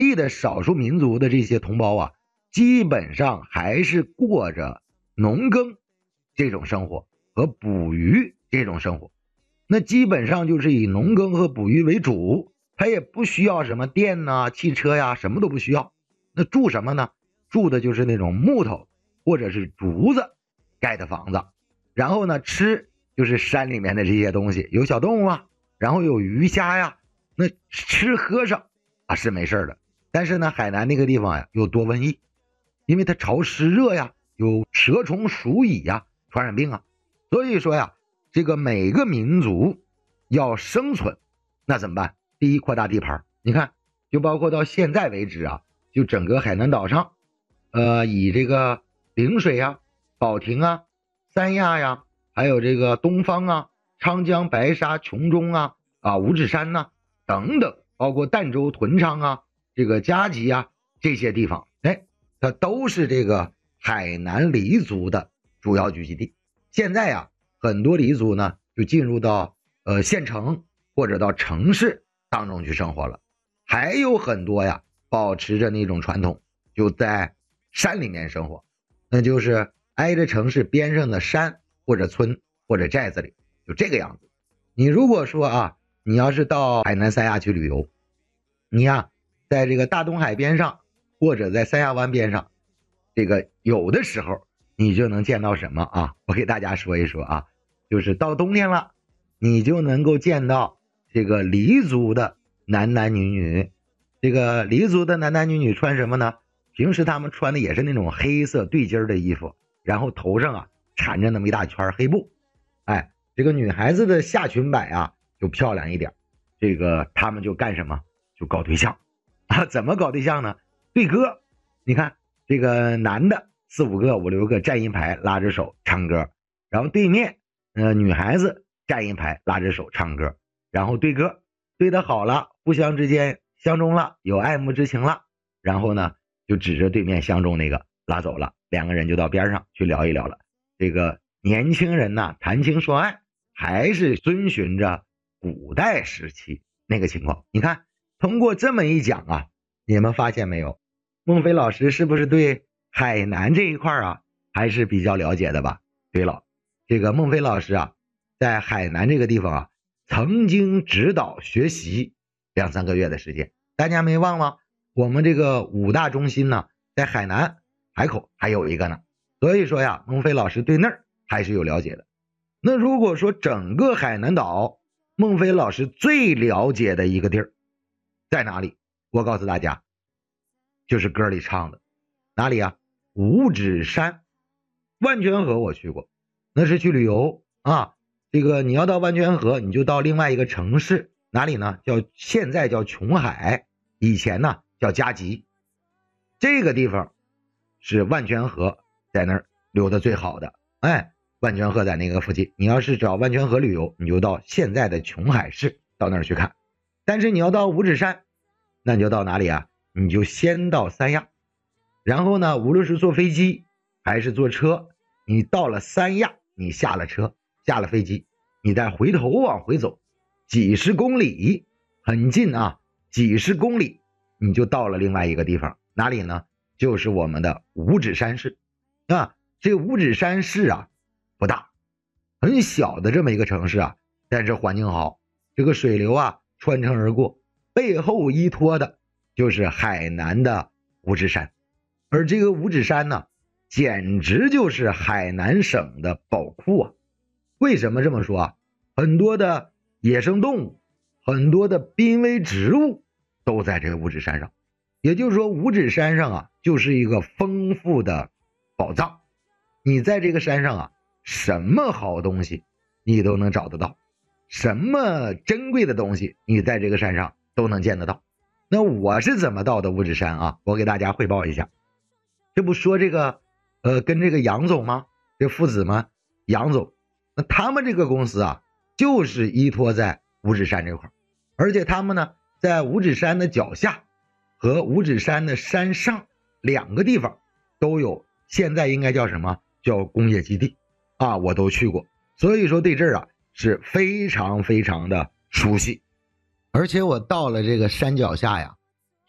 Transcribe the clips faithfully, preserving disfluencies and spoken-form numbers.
地的少数民族的这些同胞啊，基本上还是过着农耕这种生活和捕鱼这种生活。那基本上就是以农耕和捕鱼为主，他也不需要什么电呐、汽车呀，什么都不需要。那住什么呢？住的就是那种木头或者是竹子盖的房子。然后呢，吃就是山里面的这些东西，有小动物啊，然后有鱼虾呀，那吃喝上啊是没事的。但是呢，海南那个地方呀又多瘟疫，因为它潮湿热呀，有蛇虫鼠蚁呀，传染病啊。所以说呀，这个每个民族要生存，那怎么办？第一，扩大地盘。你看，就包括到现在为止啊，就整个海南岛上，呃，以这个陵水啊、保亭啊、三亚呀，还有这个东方啊、昌江、白沙、琼中啊、啊五指山呐、啊、等等，包括儋州、屯昌啊、这个嘉吉啊这些地方，哎，它都是这个海南黎族的主要聚集地。现在呀，很多黎族呢就进入到呃县城或者到城市当中去生活了，还有很多呀保持着那种传统，就在山里面生活，那就是挨着城市边上的山或者村或者寨子里，就这个样子。你如果说啊，你要是到海南三亚去旅游，你呀在这个大东海边上或者在三亚湾边上，这个有的时候你就能见到什么啊？我给大家说一说啊，就是到冬天了，你就能够见到这个黎族的男男女女。这个黎族的男男女女穿什么呢？平时他们穿的也是那种黑色对襟的衣服，然后头上啊缠着那么一大圈黑布。哎，这个女孩子的下裙摆啊就漂亮一点，这个他们就干什么？就搞对象啊。怎么搞对象呢？对歌。你看这个男的四五个五六个站一排拉着手唱歌，然后对面呃女孩子站一排拉着手唱歌，然后对歌，对得好了，互相之间相中了，有爱慕之情了，然后呢就指着对面相中那个拉走了，两个人就到边上去聊一聊了。这个年轻人呐，谈情说爱还是遵循着古代时期那个情况。你看通过这么一讲啊，你们发现没有，孟非老师是不是对海南这一块啊还是比较了解的吧？对了，这个孟非老师啊在海南这个地方啊曾经指导学习两三个月的时间。大家没忘吗？我们这个五大中心呢在海南海口还有一个呢，所以说呀孟非老师对那儿还是有了解的。那如果说整个海南岛孟非老师最了解的一个地儿在哪里？我告诉大家，就是歌里唱的哪里啊？五指山。万泉河我去过，那是去旅游啊。这个你要到万泉河，你就到另外一个城市，哪里呢？叫现在叫琼海，以前呢叫嘉吉。这个地方是万泉河在那儿流的最好的，哎，万泉河在那个附近。你要是找万泉河旅游，你就到现在的琼海市到那儿去看。但是你要到五指山，那你就到哪里啊？你就先到三亚，然后呢，无论是坐飞机还是坐车，你到了三亚，你下了车下了飞机，你再回头往回走几十公里，很近啊，几十公里你就到了另外一个地方，哪里呢？就是我们的五指山市啊。这五指山市啊不大，很小的这么一个城市啊，但是环境好，这个水流啊穿城而过，背后依托的就是海南的五指山。而这个五指山呢简直就是海南省的宝库啊。为什么这么说啊？很多的野生动物，很多的濒危植物都在这个五指山上。也就是说五指山上啊就是一个丰富的宝藏。你在这个山上啊什么好东西你都能找得到，什么珍贵的东西你在这个山上都能见得到。那我是怎么到的五指山啊？我给大家汇报一下。这不说这个呃，跟这个杨总吗？这父子吗？杨总，那他们这个公司啊就是依托在五指山这块，而且他们呢在五指山的脚下和五指山的山上两个地方都有，现在应该叫什么？叫工业基地啊，我都去过，所以说对这儿啊是非常非常的熟悉。而且我到了这个山脚下呀，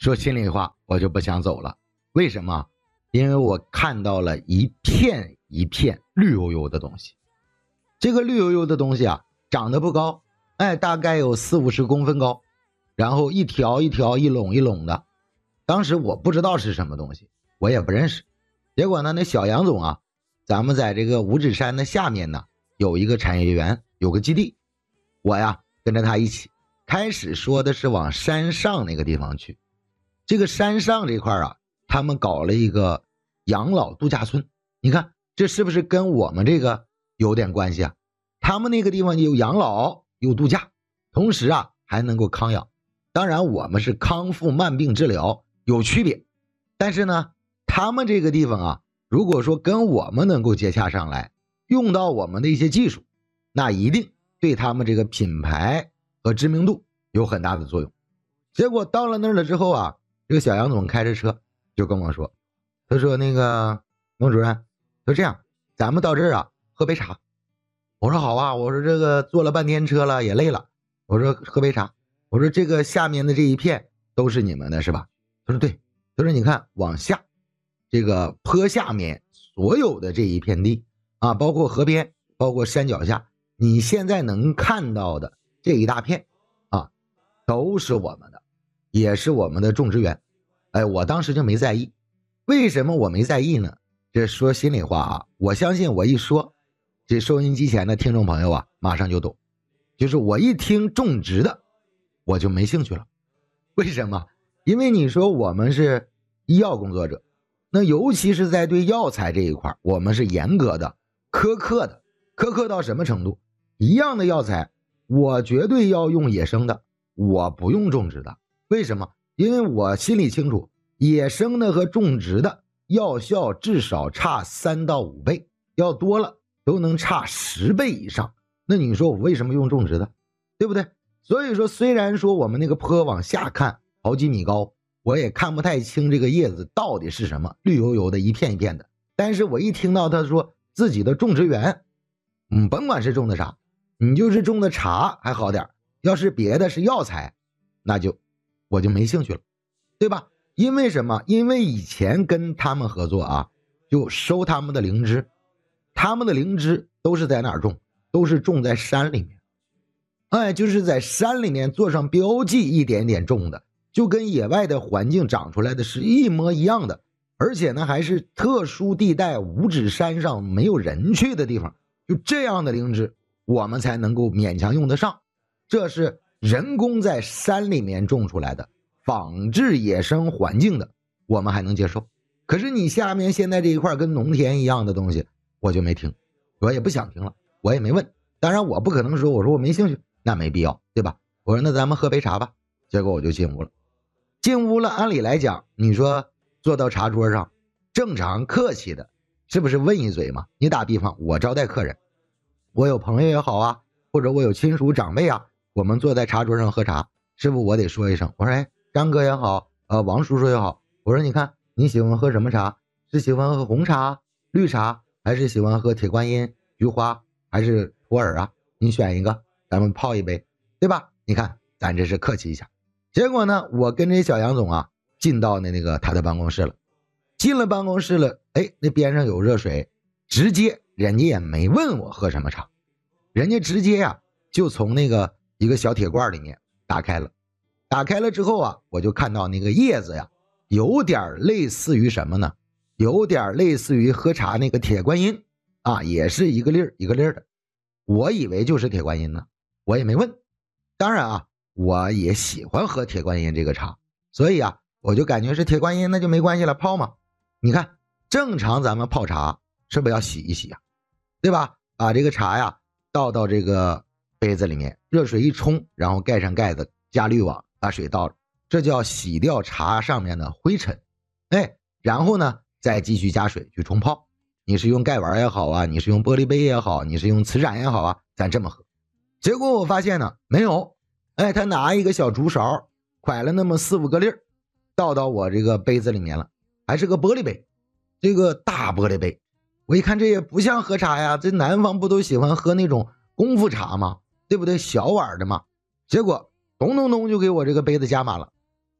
说心里话，我就不想走了。为什么？因为我看到了一片一片绿油油的东西。这个绿油油的东西啊，长得不高，哎，大概有四五十公分高，然后一条一条一垄一垄的。当时我不知道是什么东西，我也不认识。结果呢，那小杨总啊，咱们在这个五指山的下面呢，有一个产业园，有个基地。我呀跟着他一起，开始说的是往山上那个地方去。这个山上这块啊，他们搞了一个养老度假村。你看这是不是跟我们这个有点关系啊？他们那个地方有养老有度假，同时啊还能够康养。当然我们是康复慢病治疗，有区别。但是呢，他们这个地方啊，如果说跟我们能够接洽上来，用到我们的一些技术，那一定对他们这个品牌和知名度有很大的作用。结果到了那儿了之后啊，这个小杨总开着车就跟我说，他说那个孟主任，就这样，咱们到这儿啊喝杯茶。我说好啊，我说这个坐了半天车了也累了，我说喝杯茶。我说这个下面的这一片都是你们的是吧？他说对。他说你看往下这个坡下面所有的这一片地啊，包括河边，包括山脚下，你现在能看到的这一大片啊，都是我们的，也是我们的种植园。哎，我当时就没在意。为什么我没在意呢？这说心里话啊，我相信我一说，这收音机前的听众朋友啊马上就懂。就是我一听种植的我就没兴趣了。为什么？因为你说我们是医药工作者，那尤其是在对药材这一块，我们是严格的苛刻的。苛刻到什么程度？一样的药材我绝对要用野生的，我不用种植的。为什么？因为我心里清楚，野生的和种植的药效至少差三到五倍，要多了都能差十倍以上。那你说我为什么用种植的？对不对？所以说虽然说我们那个坡往下看好几米高，我也看不太清这个叶子到底是什么，绿油油的一片一片的。但是我一听到他说自己的种植园，嗯，甭管是种的啥，你就是种的茶还好点，要是别的是药材，那就我就没兴趣了，对吧？因为什么？因为以前跟他们合作啊，就收他们的灵芝，他们的灵芝都是在哪儿种？都是种在山里面。哎，就是在山里面做上标记，一点点种的，就跟野外的环境长出来的是一模一样的。而且呢，还是特殊地带，五指山上没有人去的地方，就这样的灵芝我们才能够勉强用得上。这是人工在山里面种出来的，仿制野生环境的，我们还能接受。可是你下面现在这一块跟农田一样的东西，我就没听，我也不想听了，我也没问。当然我不可能说我说我没兴趣，那没必要，对吧？我说那咱们喝杯茶吧。结果我就进屋了。进屋了，按理来讲，你说坐到茶桌上，正常客气的，是不是问一嘴嘛？你打比方，我招待客人，我有朋友也好啊，或者我有亲属长辈啊，我们坐在茶桌上喝茶，是不是我得说一声？我说哎，张哥也好，呃，王叔叔也好，我说你看你喜欢喝什么茶？是喜欢喝红茶、绿茶，还是喜欢喝铁观音、菊花，还是普洱啊？你选一个，咱们泡一杯，对吧？你看咱这是客气一下。结果呢，我跟这小杨总啊进到那那个他的办公室了。进了办公室了，哎，那边上有热水，直接人家也没问我喝什么茶，人家直接呀、啊、就从那个一个小铁罐里面打开了。打开了之后啊，我就看到那个叶子呀，有点类似于什么呢？有点类似于喝茶那个铁观音啊，也是一个粒儿一个粒儿的。我以为就是铁观音呢，我也没问。当然啊，我也喜欢喝铁观音这个茶，所以啊，我就感觉是铁观音，那就没关系了，泡嘛。你看，正常咱们泡茶是不是要洗一洗啊？对吧？把这个茶呀倒到这个杯子里面，热水一冲，然后盖上盖子，加滤网，把水倒了，这叫洗掉茶上面的灰尘。哎，然后呢，再继续加水去冲泡。你是用盖碗也好啊，你是用玻璃杯也好，你是用瓷盏也好啊，咱这么喝。结果我发现呢，没有。哎，他拿一个小竹勺，蒯了那么四五个粒儿，倒到我这个杯子里面了，还是个玻璃杯，这个大玻璃杯。我一看这也不像喝茶呀，这南方不都喜欢喝那种功夫茶吗？对不对？小碗的嘛。结果咚咚咚就给我这个杯子加满了。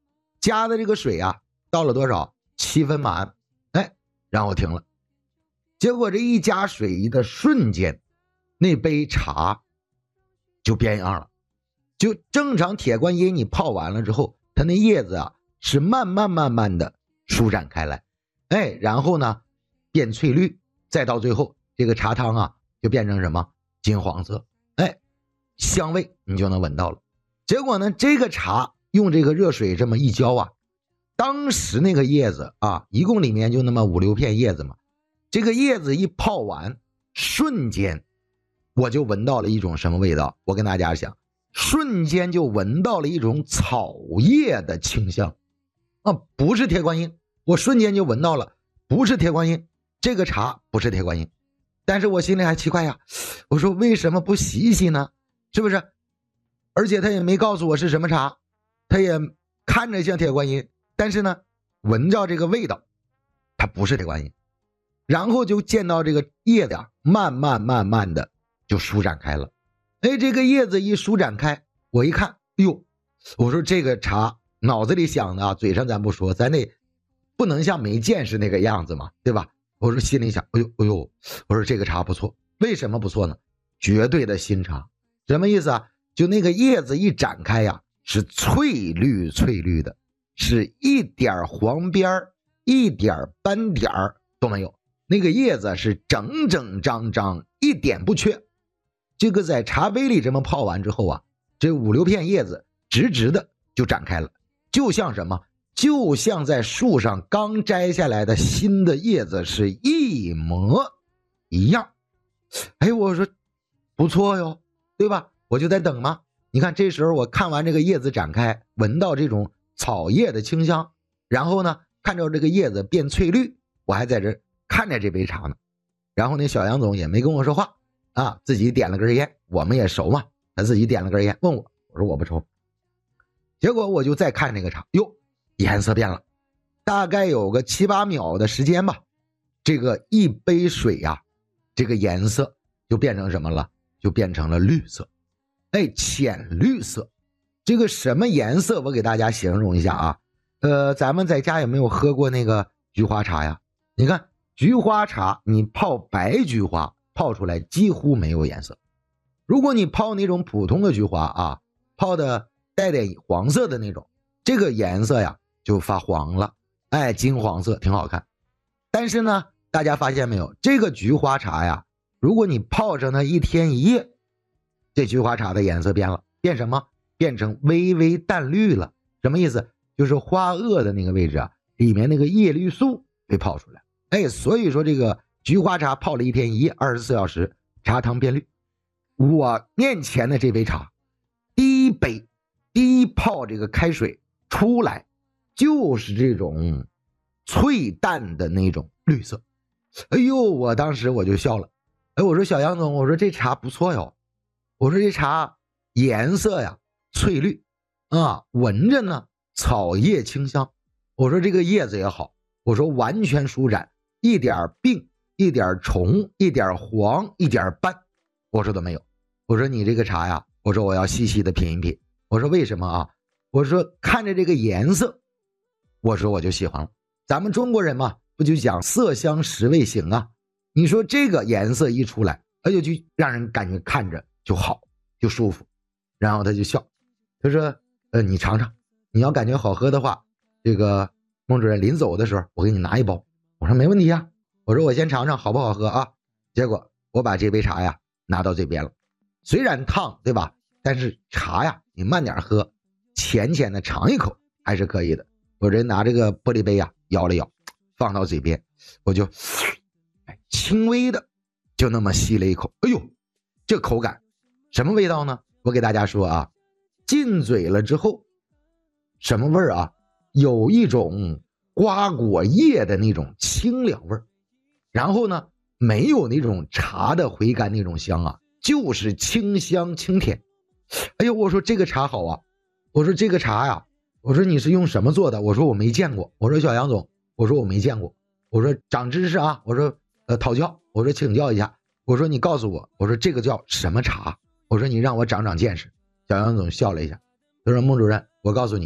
加的这个水啊，到了多少？七分满，哎，然后停了。结果这一加水的瞬间，那杯茶就变样了。就正常铁观音你泡完了之后，它那叶子啊是慢慢慢慢的舒展开来，哎，然后呢变翠绿，再到最后这个茶汤啊就变成什么？金黄色，哎，香味你就能闻到了。结果呢，这个茶用这个热水这么一浇啊，当时那个叶子啊，一共里面就那么五六片叶子嘛，这个叶子一泡完，瞬间我就闻到了一种什么味道？我跟大家讲，瞬间就闻到了一种草叶的清香啊，不是铁观音，我瞬间就闻到了，不是铁观音，这个茶不是铁观音。但是我心里还奇怪呀，我说为什么不洗一洗呢？是不是？而且他也没告诉我是什么茶，他也看着像铁观音，但是呢，闻着这个味道，它不是铁观音。然后就见到这个叶子啊，慢慢慢慢的就舒展开了。哎，这个叶子一舒展开，我一看，哎呦，我说这个茶脑子里想的啊，嘴上咱不说，咱得不能像没见识那个样子嘛，对吧？我说心里想，哎呦哎呦，我说这个茶不错，为什么不错呢？绝对的新茶，什么意思啊？就那个叶子一展开呀、啊，是翠绿翠绿的，是一点黄边一点斑点都没有，那个叶子是整整张张，一点不缺。这个在茶杯里这么泡完之后啊，这五六片叶子直直的就展开了，就像什么？就像在树上刚摘下来的新的叶子是一模一样。哎，我说不错哟，对吧？我就在等嘛。你看这时候我看完这个叶子展开，闻到这种草叶的清香，然后呢看着这个叶子变翠绿，我还在这看着这杯茶呢。然后那小杨总也没跟我说话啊，自己点了根烟，我们也熟嘛，他自己点了根烟问我，我说我不抽。结果我就再看这个茶，哟，颜色变了，大概有个七八秒的时间吧，这个一杯水呀、啊，这个颜色就变成什么了？就变成了绿色，哎，浅绿色。这个什么颜色？我给大家形容一下啊。呃，咱们在家有没有喝过那个菊花茶呀？你看菊花茶，你泡白菊花泡出来几乎没有颜色。如果你泡那种普通的菊花啊，泡的带点黄色的那种，这个颜色呀就发黄了，哎，金黄色，挺好看。但是呢，大家发现没有，这个菊花茶呀，如果你泡上它一天一夜，这菊花茶的颜色变了，变什么？变成微微淡绿了。什么意思？就是花萼的那个位置啊，里面那个叶绿素被泡出来。哎，所以说这个菊花茶泡了一天一夜，二十四小时，茶汤变绿。我面前的这杯茶，第一杯第一泡这个开水出来，就是这种翠淡的那种绿色。哎呦，我当时我就笑了。哎，我说小杨总，我说这茶不错哟。我说这茶颜色呀翠绿啊，闻着呢草叶清香。我说这个叶子也好，我说完全舒展，一点病一点虫一点黄一点斑我说都没有。我说你这个茶呀，我说我要细细的品一品。我说为什么啊？我说看着这个颜色，我说我就喜欢了。咱们中国人嘛，不就讲色香识味形啊？你说这个颜色一出来，哎呦，就让人感觉看着就好，就舒服。然后他就笑，他说：“呃，你尝尝，你要感觉好喝的话，这个孟主任临走的时候，我给你拿一包。”我说没问题啊，我说我先尝尝好不好喝啊？结果我把这杯茶呀拿到嘴边了，虽然烫，对吧？但是茶呀，你慢点喝，浅浅的尝一口还是可以的。我这拿这个玻璃杯呀摇了摇，放到嘴边，我就轻微的就那么吸了一口。哎呦，这口感什么味道呢？我给大家说啊，进嘴了之后什么味儿啊？有一种瓜果叶的那种清凉味儿，然后呢没有那种茶的回甘那种香啊，就是清香清甜。哎呦，我说这个茶好啊，我说这个茶呀，我说你是用什么做的？我说我没见过。我说小杨总，我说我没见过。我说长知识啊，我说呃讨教，我说请教一下，我说你告诉我，我说这个叫什么茶？我说你让我长长见识。小杨总笑了一下，他说孟主任，我告诉你，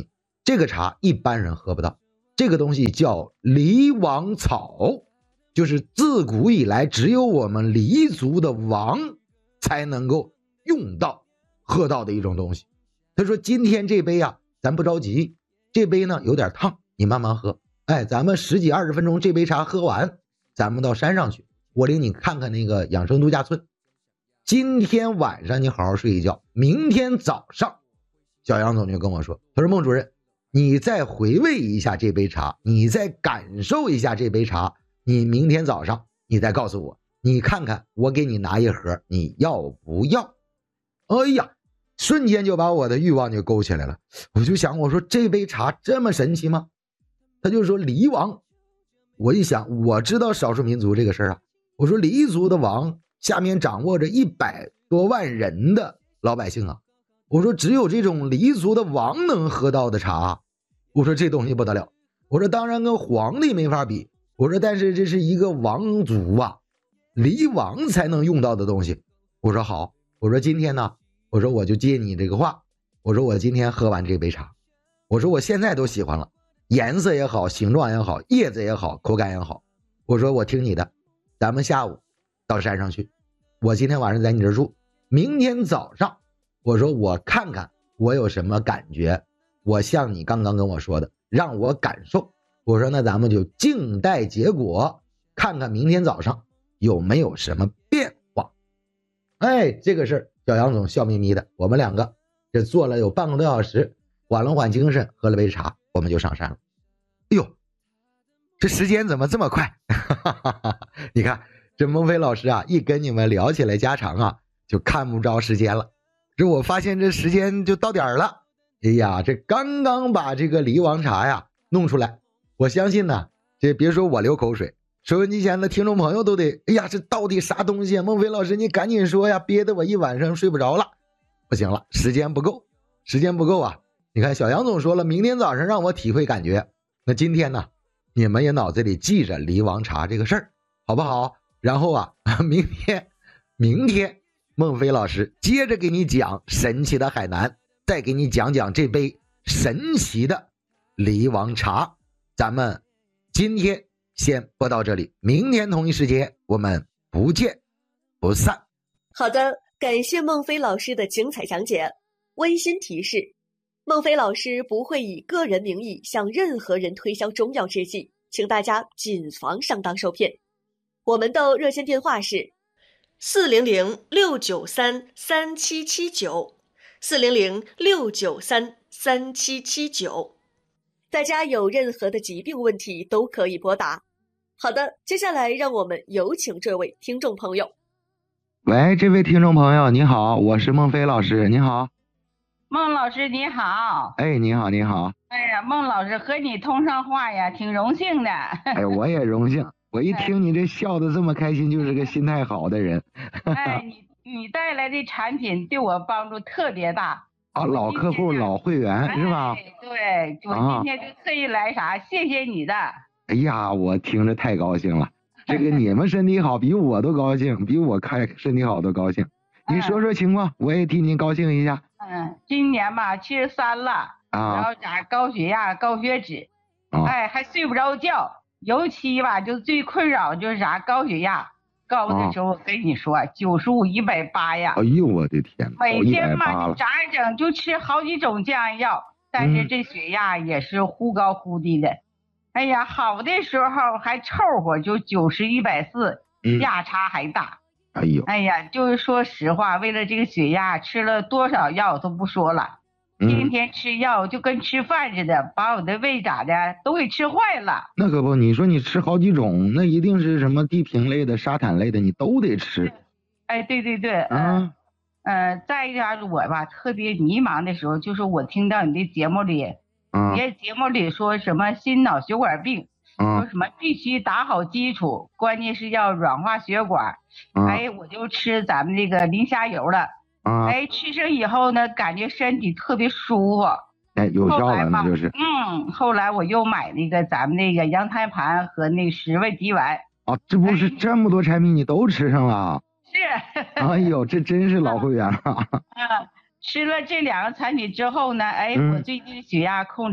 这个茶一般人喝不到，这个东西叫梨王草，就是自古以来只有我们黎族的王才能够用到喝到的一种东西。他说今天这杯啊咱不着急，这杯呢有点烫，你慢慢喝，哎，咱们十几二十分钟这杯茶喝完，咱们到山上去，我领你看看那个养生度假村。今天晚上你好好睡一觉，明天早上小杨总就跟我说，他说孟主任，你再回味一下这杯茶，你再感受一下这杯茶，你明天早上你再告诉我，你看看我给你拿一盒，你要不要？哎呀，瞬间就把我的欲望就勾起来了。我就想，我说这杯茶这么神奇吗？他就说黎王，我一想我知道少数民族这个事儿啊，我说黎族的王下面掌握着一百多万人的老百姓啊，我说只有这种黎族的王能喝到的茶，我说这东西不得了，我说当然跟皇帝没法比，我说但是这是一个王族啊，黎王才能用到的东西。我说好，我说今天呢，我说我就接你这个话，我说我今天喝完这杯茶，我说我现在都喜欢了，颜色也好，形状也好，叶子也好，口感也好，我说我听你的，咱们下午到山上去，我今天晚上在你这儿住，明天早上我说我看看我有什么感觉，我像你刚刚跟我说的让我感受，我说那咱们就静待结果，看看明天早上有没有什么变化。哎，这个事儿小杨总笑眯眯的，我们两个这坐了有半个多小时，缓了缓精神，喝了杯茶，我们就上山了。哎呦，这时间怎么这么快？你看这孟非老师啊，一跟你们聊起来家常啊，就看不着时间了。这我发现这时间就到点了。哎呀，这刚刚把这个梨王茶呀弄出来，我相信呢，这别说我流口水，收音机前的听众朋友都得，哎呀，这到底啥东西啊？孟非老师你赶紧说呀，憋得我一晚上睡不着了。不行了，时间不够，时间不够啊。你看小杨总说了，明天早上让我体会感觉，那今天呢，你们也脑子里记着梨王茶这个事儿，好不好？然后啊，明天明天孟非老师接着给你讲神奇的海南，再给你讲讲这杯神奇的梨王茶。咱们今天先播到这里，明天同一时间我们不见不散。 好的，感谢孟非老师的精彩讲解。温馨提示，孟非老师不会以个人名义向任何人推销中药制剂，请大家谨防上当受骗。我们的热线电话是四零零六九三三七七九，四零零六九三三七七九。大家有任何的疾病问题都可以拨打。好的，接下来让我们有请这位听众朋友。 喂，这位听众朋友你好，我是孟非老师，你好。 孟老师你好。 哎，你好你好。 哎呀，孟老师和你通上话呀，挺荣幸的。 哎，我也荣幸。我一听你这笑得这么开心，就是个心态好的人。 哎，你你带来的产品对我帮助特别大。 啊，老客户老会员、哎、是吧？ 对，我今天就特意来啥、啊、谢谢你的。 哎呀，我听着太高兴了。这个你们身体好比我都高兴，比我看身体好都高兴。你说说情况、嗯、我也替您高兴一下。 嗯，今年吧七十三了啊，然后咋高血压高血脂、啊、哎还睡不着觉，尤其吧就最困扰就是啥高血压高的时候、啊、我跟你说九十五一百八呀。 哎呦我的天， 每天嘛咋整就吃好几种降压药，但是这血压也是忽高忽低的、嗯、哎呀好的时候还凑合就九十一百四，压差还大。 哎呦， 哎呀，就是说实话，为了这个血压，吃了多少药都不说了，天天吃药就跟吃饭似的，把我的胃咋的都给吃坏了。 那可不，你说你吃好几种，那一定是什么地平类的、沙坦类的，你都得吃。 哎，对对对，嗯、呃，呃，再一个我吧，特别迷茫的时候，就是我听到你的节目里，你的节目里说什么心脑血管病。说什么必须打好基础，关键是要软化血管。嗯、哎，我就吃咱们这个磷虾油了。嗯、哎，吃上以后呢，感觉身体特别舒服。 哎，有效了，那就是。 嗯，后来我又买那个咱们那个羊胎盘和那个十味迪丸。 啊，这不是这么多产品你都吃上了？ 是。 哎呦，这真是老会员了。 嗯，吃了这两个产品之后呢，哎，我最近血压控制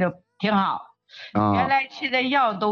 挺好。原来吃的药都